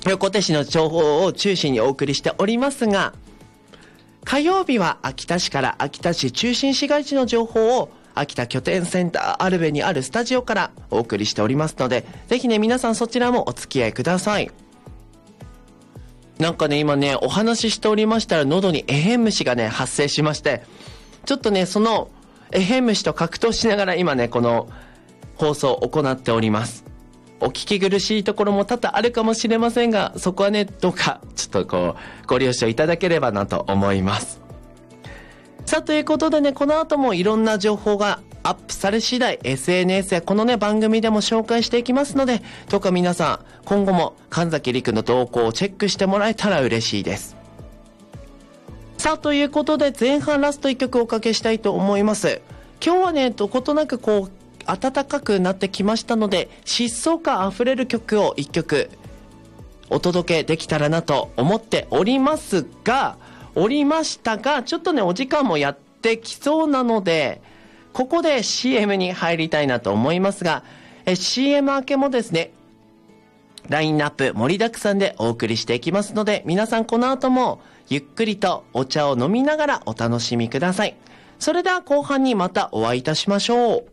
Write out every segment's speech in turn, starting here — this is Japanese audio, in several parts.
横手市の情報を中心にお送りしておりますが、火曜日は秋田市から秋田市中心市街地の情報を秋田拠点センターアルベにあるスタジオからお送りしておりますので、ぜひね皆さんそちらもお付き合いください。なんかね今ねお話ししておりましたら喉にエヘン虫がね発生しまして、ちょっとねそのエヘン虫と格闘しながら今ねこの放送を行っております。お聞き苦しいところも多々あるかもしれませんが、そこはねどうかちょっとご了承いただければなと思います。さあということでね、この後もいろんな情報がアップされ次第 SNS やこのね番組でも紹介していきますので、どうか皆さん今後も神崎陸の動向をチェックしてもらえたら嬉しいです。さあということで前半ラスト1曲おかけしたいと思います。今日はねどことなく暖かくなってきましたので、疾走感あふれる曲を1曲お届けできたらなと思っておりましたが、ちょっとねお時間もやってきそうなので、ここで CM に入りたいなと思いますが、CM 明けもですねラインナップ盛りだくさんでお送りしていきますので、皆さんこの後もゆっくりとお茶を飲みながらお楽しみください。それでは後半にまたお会いいたしましょう。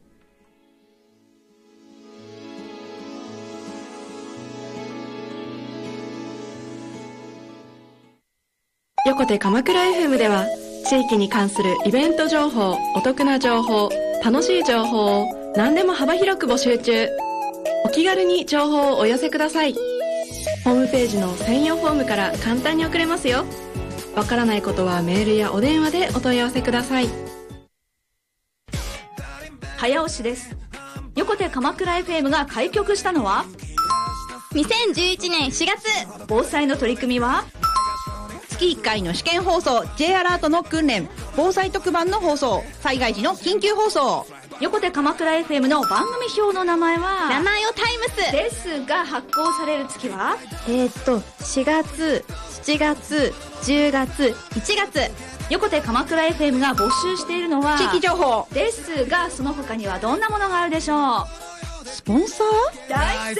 横手鎌倉 FM では地域に関するイベント情報、お得な情報、楽しい情報を何でも幅広く募集中。お気軽に情報をお寄せください。ホームページの専用フォームから簡単に送れますよ。わからないことはメールやお電話でお問い合わせください。 早押しです。横手鎌倉 FM が開局したのは 2011年4月。 防災の取り組みは月1回の試験放送、 J アラートの訓練、防災特番の放送、災害時の緊急放送。 横手鎌倉 FM の番組表の名前は名前をタイムスですが、発行される月は 4月、7月、10月、1月。 横手鎌倉 FM が募集しているのは地域情報ですが、その他にはどんなものがあるでしょう。 スポンサー？ 大